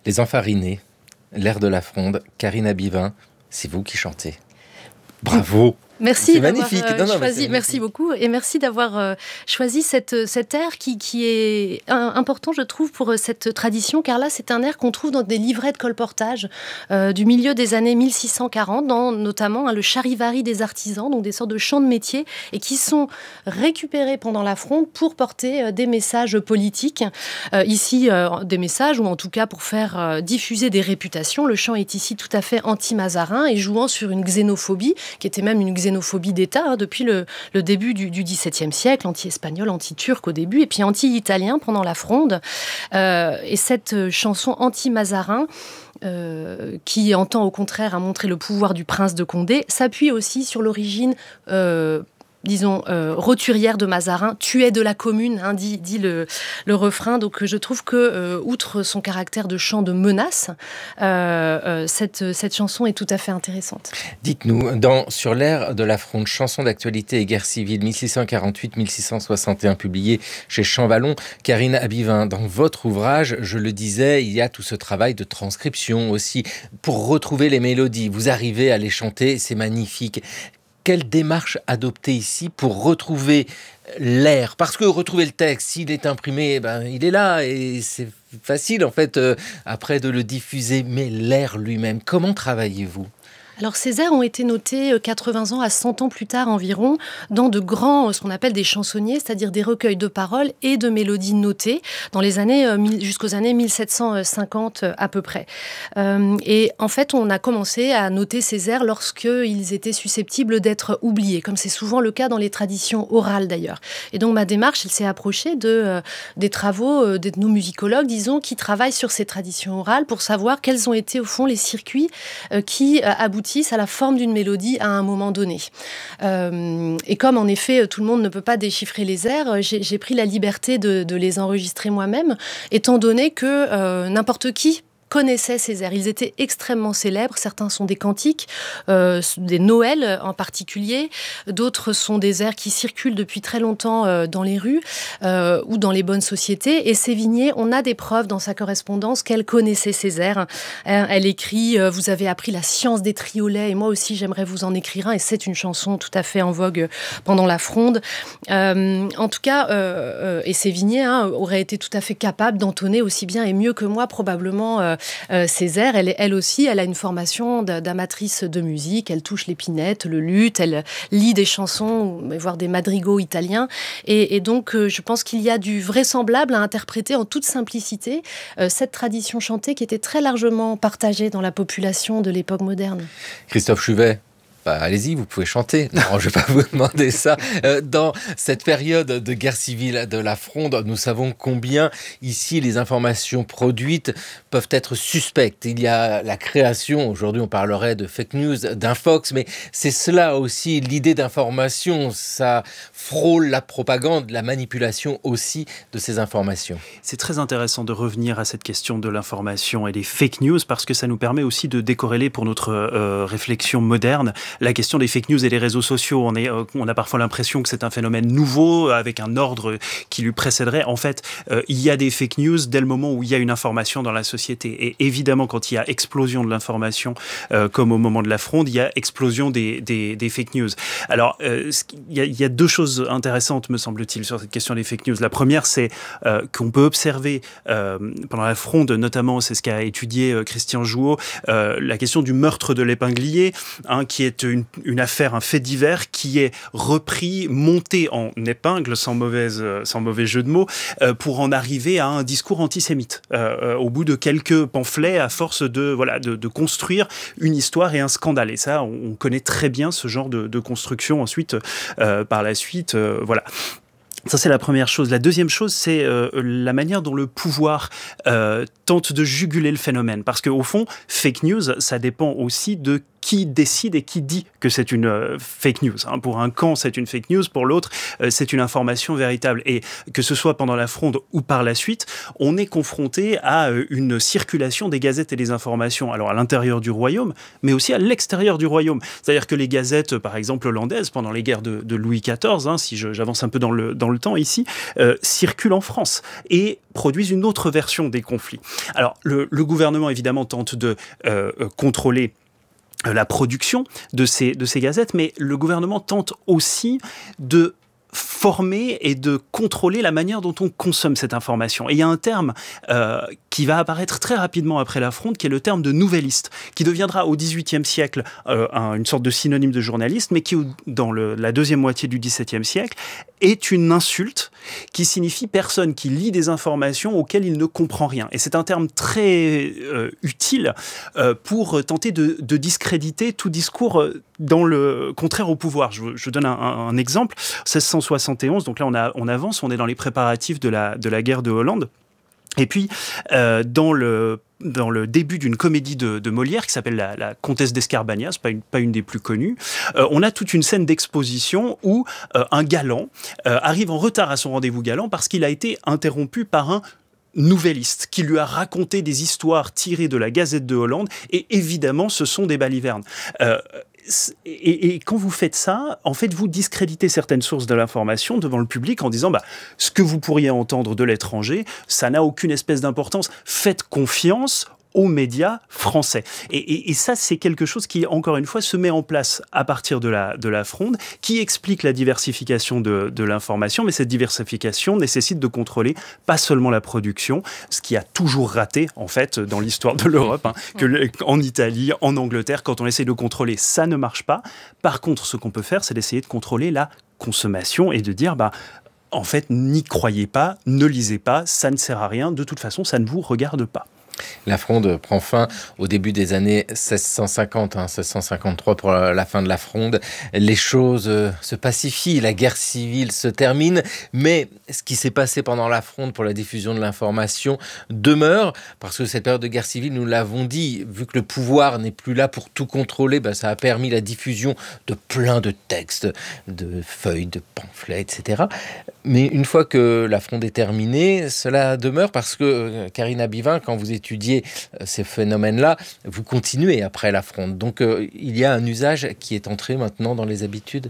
Les Enfarinés, l'air de la Fronde, Karine Abivin, c'est vous qui chantez. Bravo! Merci c'est d'avoir magnifique. choisi, merci beaucoup, et merci d'avoir choisi cet air qui est important, je trouve, pour cette tradition, car là, c'est un air qu'on trouve dans des livrets de colportage du milieu des années 1640, dans notamment le charivari des artisans, donc des sortes de chants de métier, et qui sont récupérés pendant la Fronde pour porter des messages politiques. Ici, des messages, ou en tout cas pour faire diffuser des réputations. Le chant est ici tout à fait anti-mazarin et jouant sur une xénophobie, qui était même une xénophobie d'État depuis le début du XVIIe siècle, anti-espagnol, anti-turc au début, et puis anti-italien pendant la Fronde. Et cette chanson anti-mazarin, qui entend au contraire à montrer le pouvoir du prince de Condé, s'appuie aussi sur l'origine roturière de Mazarin, tuait de la commune, dit le refrain. Donc je trouve que, outre son caractère de chant de menace, cette chanson est tout à fait intéressante. Dites-nous, sur l'air de la Fronde, chanson d'actualité et guerre civile, 1648-1661, publié chez Champvallon, Karine Abivin, dans votre ouvrage, je le disais, il y a tout ce travail de transcription aussi, pour retrouver les mélodies. Vous arrivez à les chanter, c'est magnifique. Quelle démarche adopter ici pour retrouver l'air ? Parce que retrouver le texte, s'il est imprimé, il est là et c'est facile en fait après de le diffuser. Mais l'air lui-même, comment travaillez-vous ? Alors ces airs ont été notés 80 ans à 100 ans plus tard environ dans de grands, ce qu'on appelle des chansonniers, c'est-à-dire des recueils de paroles et de mélodies notées dans les années jusqu'aux années 1750 à peu près. Et en fait, on a commencé à noter ces airs lorsqu'ils étaient susceptibles d'être oubliés, comme c'est souvent le cas dans les traditions orales d'ailleurs. Et donc ma démarche, elle s'est approchée des travaux d'ethnomusicologues, disons, qui travaillent sur ces traditions orales pour savoir quels ont été au fond les circuits qui aboutissent à la forme d'une mélodie à un moment donné. Et comme en effet tout le monde ne peut pas déchiffrer les airs, j'ai pris la liberté de les enregistrer moi-même, étant donné que n'importe qui connaissaient ces airs. Ils étaient extrêmement célèbres. Certains sont des cantiques, des Noëls en particulier. D'autres sont des airs qui circulent depuis très longtemps dans les rues ou dans les bonnes sociétés. Et Sévigné, on a des preuves dans sa correspondance qu'elle connaissait ces airs. Elle écrit « Vous avez appris la science des triolets et moi aussi j'aimerais vous en écrire un ». Et c'est une chanson tout à fait en vogue pendant la Fronde. En tout cas, et Sévigné aurait été tout à fait capable d'entonner aussi bien et mieux que moi probablement ces airs. Elle aussi, elle a une formation d'amatrice de musique. Elle touche l'épinette, le luth, elle lit des chansons, voire des madrigaux italiens. Et donc, je pense qu'il y a du vraisemblable à interpréter en toute simplicité cette tradition chantée qui était très largement partagée dans la population de l'époque moderne. Christophe Chuvet, allez-y, vous pouvez chanter. Non, je ne vais pas vous demander ça. Dans cette période de guerre civile de la Fronde, nous savons combien ici les informations produites peuvent être suspectes. Il y a la création, aujourd'hui on parlerait de fake news, d'infox, mais c'est cela aussi, l'idée d'information, ça frôle la propagande, la manipulation aussi de ces informations. C'est très intéressant de revenir à cette question de l'information et des fake news parce que ça nous permet aussi de décorréler pour notre réflexion moderne la question des fake news et des réseaux sociaux. On a parfois l'impression que c'est un phénomène nouveau avec un ordre qui lui précéderait. En fait, il y a des fake news dès le moment où il y a une information dans la société. Et évidemment, quand il y a explosion de l'information, comme au moment de la Fronde, il y a explosion des fake news. Alors, il y a deux choses intéressantes, me semble-t-il, sur cette question des fake news. La première, c'est qu'on peut observer pendant la Fronde, notamment, c'est ce qu'a étudié Christian Jouot, la question du meurtre de l'épinglier, qui est une affaire, un fait divers qui est repris, monté en épingle, sans mauvais jeu de mots, pour en arriver à un discours antisémite. Au bout de quelques pamphlets, à force de construire une histoire et un scandale. Et ça, on connaît très bien ce genre de construction ensuite, par la suite. Voilà. Ça, c'est la première chose. La deuxième chose, c'est la manière dont le pouvoir tente de juguler le phénomène. Parce qu'au fond, fake news, ça dépend aussi de qui décide et qui dit que c'est une fake news. Pour un camp, c'est une fake news, pour l'autre, c'est une information véritable. Et que ce soit pendant la Fronde ou par la suite, on est confronté à une circulation des gazettes et des informations, alors à l'intérieur du royaume, mais aussi à l'extérieur du royaume. C'est-à-dire que les gazettes, par exemple hollandaises, pendant les guerres de Louis XIV, si j'avance un peu dans le temps ici, circulent en France et produisent une autre version des conflits. Alors, le gouvernement, évidemment, tente de contrôler la production de ces gazettes, mais le gouvernement tente aussi de former et de contrôler la manière dont on consomme cette information. Et il y a un terme qui va apparaître très rapidement après la Fronde, qui est le terme de nouvelliste, qui deviendra au XVIIIe siècle une sorte de synonyme de journaliste, mais qui, dans la deuxième moitié du XVIIe siècle, est une insulte qui signifie personne qui lit des informations auxquelles il ne comprend rien. Et c'est un terme très utile pour tenter de discréditer tout discours dans le contraire au pouvoir. Je donne un exemple. 1671, donc là on avance, on est dans les préparatifs de la guerre de Hollande. Et puis, dans le début d'une comédie de Molière qui s'appelle la Comtesse d'Escarbagnas, pas une des plus connues, on a toute une scène d'exposition où un galant arrive en retard à son rendez-vous galant parce qu'il a été interrompu par un nouvelliste qui lui a raconté des histoires tirées de la Gazette de Hollande, et évidemment ce sont des balivernes. Et quand vous faites ça, en fait, vous discréditez certaines sources de l'information devant le public en disant ce que vous pourriez entendre de l'étranger, ça n'a aucune espèce d'importance. Faites confiance aux médias français. Et ça, c'est quelque chose qui, encore une fois, se met en place à partir de la Fronde, qui explique la diversification de l'information, mais cette diversification nécessite de contrôler pas seulement la production, ce qui a toujours raté, en fait, dans l'histoire de l'Europe, en Italie, en Angleterre, quand on essaie de contrôler, ça ne marche pas. Par contre, ce qu'on peut faire, c'est d'essayer de contrôler la consommation et de dire, en fait, n'y croyez pas, ne lisez pas, ça ne sert à rien, de toute façon, ça ne vous regarde pas. La Fronde prend fin au début des années 1650, 1653 pour la fin de la Fronde. Les choses se pacifient, la guerre civile se termine, mais ce qui s'est passé pendant la Fronde pour la diffusion de l'information demeure, parce que cette période de guerre civile, nous l'avons dit, vu que le pouvoir n'est plus là pour tout contrôler, ça a permis la diffusion de plein de textes, de feuilles, de pamphlets, etc. Mais une fois que la Fronde est terminée, cela demeure parce que, Karine Abivin, quand vous étudiez ces phénomènes-là, vous continuez après la Fronde. Donc, il y a un usage qui est entré maintenant dans les habitudes.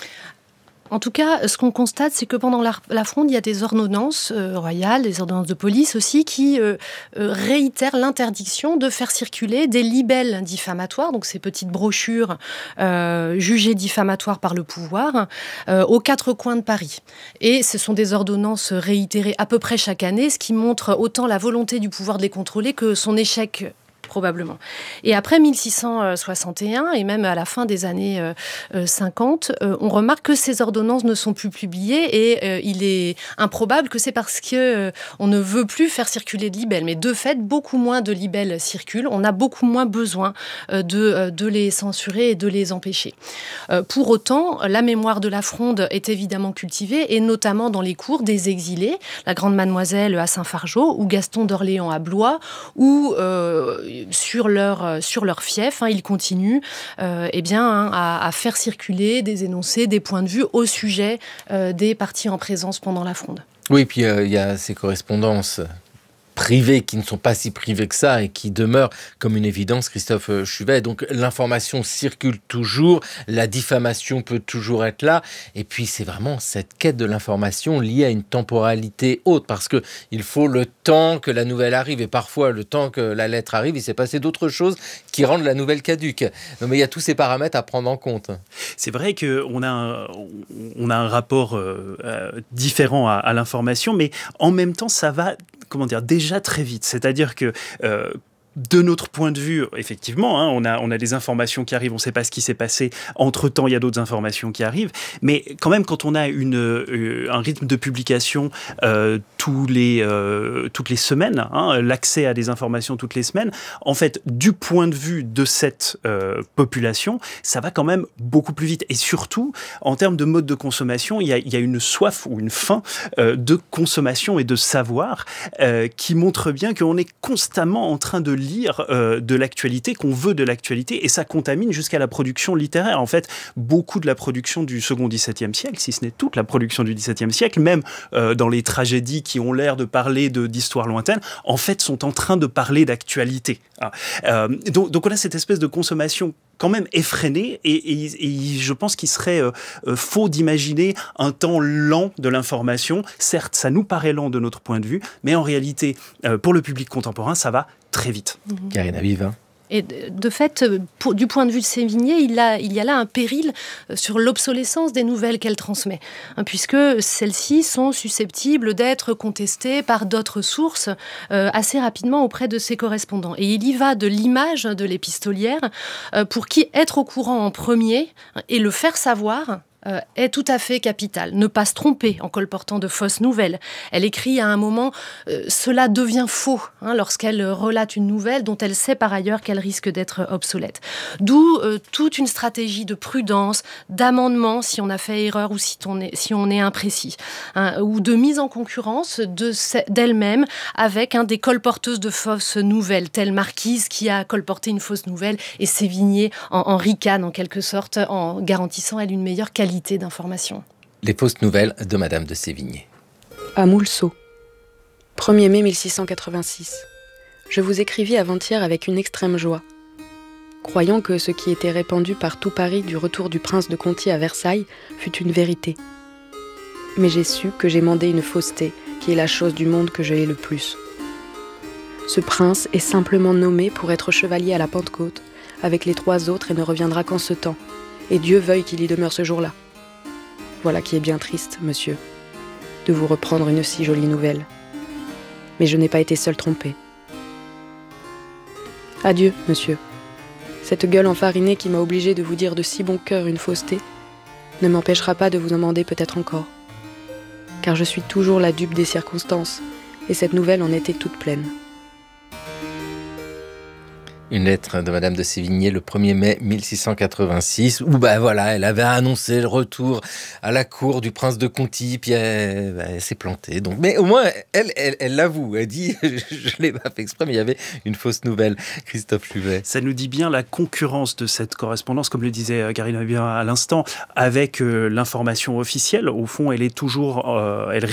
En tout cas, ce qu'on constate, c'est que pendant la Fronde, il y a des ordonnances royales, des ordonnances de police aussi, qui réitèrent l'interdiction de faire circuler des libelles diffamatoires, donc ces petites brochures jugées diffamatoires par le pouvoir, aux quatre coins de Paris. Et ce sont des ordonnances réitérées à peu près chaque année, ce qui montre autant la volonté du pouvoir de les contrôler que son échec probablement. Et après 1661, et même à la fin des années 50, on remarque que ces ordonnances ne sont plus publiées et il est improbable que c'est parce qu'on ne veut plus faire circuler de libelles. Mais de fait, beaucoup moins de libelles circulent. On a beaucoup moins besoin de les censurer et de les empêcher. Pour autant, la mémoire de la Fronde est évidemment cultivée, et notamment dans les cours des exilés, la Grande Mademoiselle à Saint-Fargeau, ou Gaston d'Orléans à Blois, ou sur leur fief, ils continuent à faire circuler des énoncés, des points de vue au sujet des partis en présence pendant la Fronde. Oui, puis il y a ces correspondances privées qui ne sont pas si privées que ça et qui demeurent comme une évidence, Christophe Chuvet. Donc l'information circule toujours, la diffamation peut toujours être là, et puis c'est vraiment cette quête de l'information liée à une temporalité haute, parce qu'il faut le temps que la nouvelle arrive, et parfois le temps que la lettre arrive, il s'est passé d'autres choses qui rendent la nouvelle caduque. Non, mais il y a tous ces paramètres à prendre en compte. C'est vrai qu'on a un rapport différent à l'information, mais en même temps ça va déjà très vite. C'est-à-dire que de notre point de vue, effectivement, on a des informations qui arrivent, on ne sait pas ce qui s'est passé. Entre-temps, il y a d'autres informations qui arrivent. Mais quand même, quand on a un rythme de publication toutes les semaines, l'accès à des informations toutes les semaines, en fait, du point de vue de cette population, ça va quand même beaucoup plus vite. Et surtout, en termes de mode de consommation, il y a une soif ou une faim de consommation et de savoir qui montre bien qu'on est constamment en train de lire de l'actualité, qu'on veut de l'actualité, et ça contamine jusqu'à la production littéraire. En fait, beaucoup de la production du second XVIIe siècle, si ce n'est toute la production du XVIIe siècle, même dans les tragédies qui ont l'air de parler d'histoires lointaines, en fait, sont en train de parler d'actualité. Donc on a cette espèce de consommation quand même effrénée, et je pense qu'il serait faux d'imaginer un temps lent de l'information. Certes, ça nous paraît lent de notre point de vue, mais en réalité, pour le public contemporain, ça va très vite. Karine Abivin. Et de fait, du point de vue de Sévigné, il y a là un péril sur l'obsolescence des nouvelles qu'elle transmet, puisque celles-ci sont susceptibles d'être contestées par d'autres sources assez rapidement auprès de ses correspondants. Et il y va de l'image de l'épistolière, pour qui être au courant en premier et le faire savoir est tout à fait capital. Ne pas se tromper en colportant de fausses nouvelles. Elle écrit à un moment « Cela devient faux » lorsqu'elle relate une nouvelle dont elle sait par ailleurs qu'elle risque d'être obsolète. D'où toute une stratégie de prudence, d'amendement si on a fait erreur ou si on est imprécis, ou de mise en concurrence d'elle-même avec des colporteuses de fausses nouvelles, telle Marquise qui a colporté une fausse nouvelle et Sévigné en ricane en quelque sorte, en garantissant elle une meilleure qualité d'information. Les fausses nouvelles de Madame de Sévigné. À Moulsot, 1er mai 1686. Je vous écrivis avant-hier avec une extrême joie. Croyant que ce qui était répandu par tout Paris du retour du prince de Conti à Versailles fut une vérité. Mais j'ai su que j'ai mandé une fausseté, qui est la chose du monde que je hais le plus. Ce prince est simplement nommé pour être chevalier à la Pentecôte, avec les 3 autres et ne reviendra qu'en ce temps. Et Dieu veuille qu'il y demeure ce jour-là. Voilà qui est bien triste, monsieur, de vous reprendre une si jolie nouvelle. Mais je n'ai pas été seule trompée. Adieu, monsieur. Cette gueule enfarinée qui m'a obligée de vous dire de si bon cœur une fausseté ne m'empêchera pas de vous en demander peut-être encore. Car je suis toujours la dupe des circonstances, et cette nouvelle en était toute pleine. Une lettre de Madame de Sévigné le 1er mai 1686, où elle avait annoncé le retour à la cour du prince de Conti, puis elle s'est plantée. Donc, mais au moins, elle l'avoue, elle dit « je l'ai pas fait exprès, mais il y avait une fausse nouvelle ». Christophe Chuvet. Ça nous dit bien la concurrence de cette correspondance, comme le disait Karine Abivin à l'instant, avec l'information officielle. Au fond, elle est toujours... elle